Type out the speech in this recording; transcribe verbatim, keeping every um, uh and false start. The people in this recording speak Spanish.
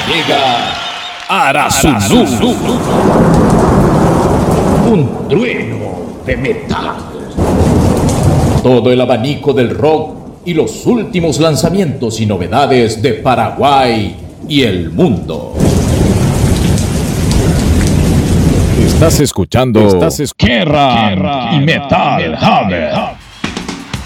Llega Arasuzu, un trueno de metal. Todo el abanico del rock y los últimos lanzamientos y novedades de Paraguay y el mundo. Estás escuchando, Estás escuchando Kerrang y Metal Hammer.